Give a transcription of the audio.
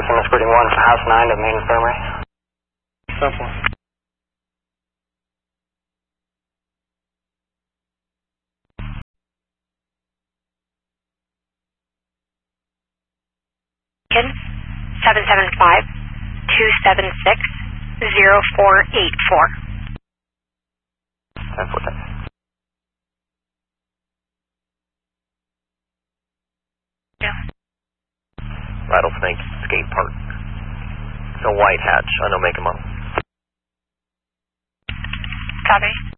I'm escorting 1 from House 9 to the main infirmary. Simple. Kid 775-276-0484. 10-4. Yeah. Rattlesnake Skate Park. It's a white hatch. I know make 'em up. Copy.